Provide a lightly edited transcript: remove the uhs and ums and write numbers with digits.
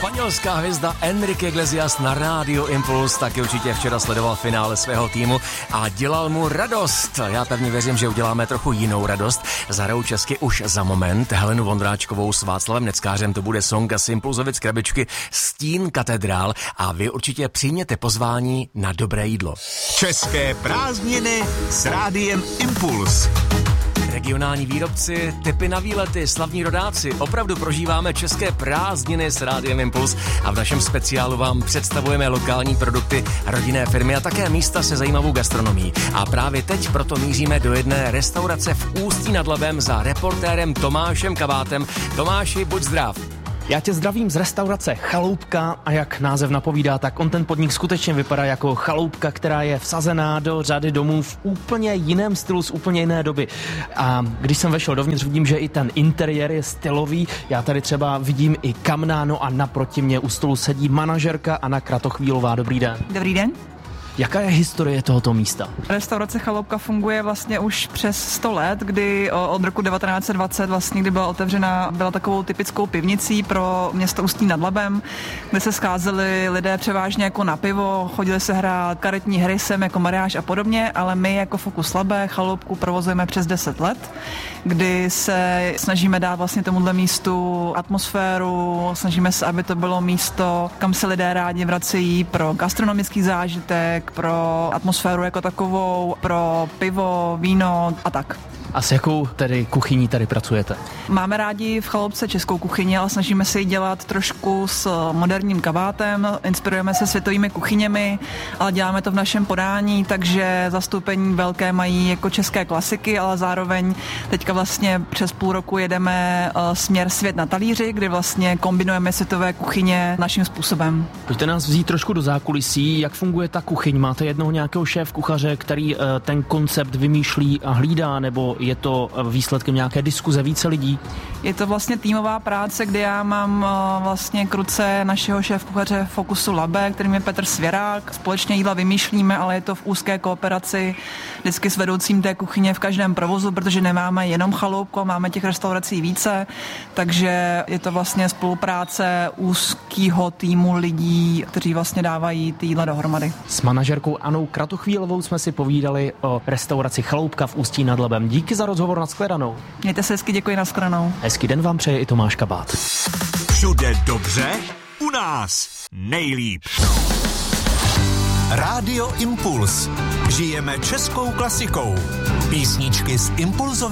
Španělská hvězda Enrique Iglesias na Rádio Impuls taky určitě včera sledoval finále svého týmu a dělal mu radost. Já pevně věřím, že uděláme trochu jinou radost. Zahrajou česky už za moment Helenu Vondráčkovou s Václavem Neckářem. To bude song z Impulzovic krabičky Stín katedrál a vy určitě přijměte pozvání na dobré jídlo. České prázdniny s Rádiem Impuls. Regionální výrobci, tipy na výlety, slavní rodáci. Opravdu prožíváme české prázdniny s Rádiem Impuls a v našem speciálu vám představujeme lokální produkty, rodinné firmy a také místa se zajímavou gastronomií. A právě teď proto míříme do jedné restaurace v Ústí nad Labem za reportérem Tomášem Kabátem. Tomáši, buď zdrav. Já tě zdravím z restaurace Chaloupka a jak název napovídá, tak on ten podnik skutečně vypadá jako chaloupka, která je vsazená do řady domů v úplně jiném stylu, z úplně jiné doby. A když jsem vešel dovnitř, vidím, že i ten interiér je stylový. Já tady třeba vidím i kamnáno a naproti mě u stolu sedí manažerka Anna Kratochvílová. Dobrý den. Dobrý den. Jaká je historie tohoto místa? Restaurace Chaloupka funguje vlastně už přes 100 let, kdy od roku 1920 vlastně, kdy byla otevřena, byla takovou typickou pivnicí pro město Ústí nad Labem, kde se scházeli lidé převážně jako na pivo, chodili se hrát karetní hry sem jako mariáž a podobně, ale my jako Fokus Labe Chaloupku provozujeme přes 10 let, kdy se snažíme dát vlastně tomuhle místu atmosféru, snažíme se, aby to bylo místo, kam se lidé rádi vracejí pro gastronomický zážitek, pro atmosféru jako takovou, pro pivo, víno a tak. A s jakou tedy kuchyní tady pracujete? Máme rádi v Chaloupce českou kuchyni, ale snažíme se ji dělat trošku s moderním kabátem, inspirujeme se světovými kuchyněmi, ale děláme to v našem podání, takže zastoupení velké mají jako české klasiky, ale zároveň teďka vlastně přes půl roku jedeme směr Svět na talíři, kdy vlastně kombinujeme světové kuchyně naším způsobem. Pojďte nás vzít trošku do zákulisí, jak funguje ta kuchyň? Máte jednoho nějakého šéf-kuchaře, který ten koncept vymýšlí a hlídá, nebo je to výsledkem nějaké diskuze více lidí? Je to vlastně týmová práce, kdy já mám vlastně k ruce našeho šéfkuchaře Fokusu Labe, kterým je Petr Svěrák. Společně jídla vymýšlíme, ale je to v úzké kooperaci vždycky s vedoucím té kuchyně v každém provozu, protože nemáme jenom Chaloupku, máme těch restaurací více, takže je to vlastně spolupráce úzkého týmu lidí, kteří vlastně dávají ty jídla dohromady. S manažerkou Annou Kratochvílovou jsme si povídali o restauraci Chaloupka v Ústí nad Labem. Díky za rozhovor, nashledanou. Mějte se hezky, děkuji, nashledanou. Hezký den vám přeje i Tomáš Kabát. Všude dobře, u nás nejlíp. Rádio Impuls. Žijeme českou klasikou. Písničky z Impulzové